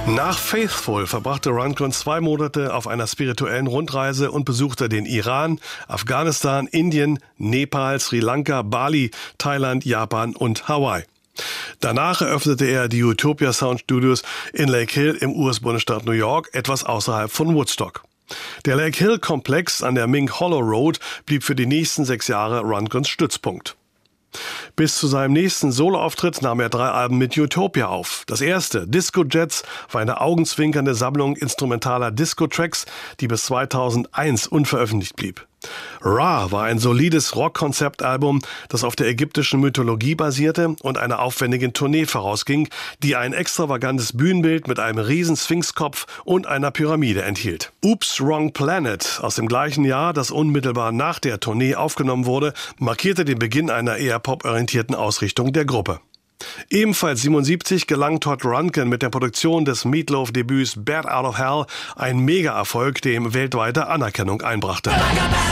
Nach Faithful verbrachte Rundgren 2 Monate auf einer spirituellen Rundreise und besuchte den Iran, Afghanistan, Indien, Nepal, Sri Lanka, Bali, Thailand, Japan und Hawaii. Danach eröffnete er die Utopia Sound Studios in Lake Hill im US-Bundesstaat New York, etwas außerhalb von Woodstock. Der Lake Hill-Komplex an der Mink Hollow Road blieb für die nächsten 6 Jahre Rundgrens Stützpunkt. Bis zu seinem nächsten Soloauftritt nahm er 3 Alben mit Utopia auf. Das erste, Disco Jets, war eine augenzwinkernde Sammlung instrumentaler Disco-Tracks, die bis 2001 unveröffentlicht blieb. Ra war ein solides Rock-Konzeptalbum, das auf der ägyptischen Mythologie basierte und einer aufwendigen Tournee vorausging, die ein extravagantes Bühnenbild mit einem riesen Sphinxkopf und einer Pyramide enthielt. Oops, Wrong Planet aus dem gleichen Jahr, das unmittelbar nach der Tournee aufgenommen wurde, markierte den Beginn einer eher poporientierten Ausrichtung der Gruppe. Ebenfalls 77 gelang Todd Rundgren mit der Produktion des Meatloaf-Debüts Bat Out of Hell ein Mega-Erfolg, der ihm weltweite Anerkennung einbrachte.